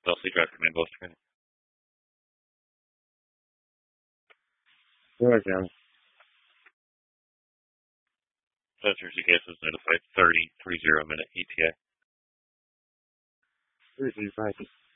Stealthy Drive Command Both Training. Go ahead, John. Sensors against is notified 30:30 minute ETA. 335.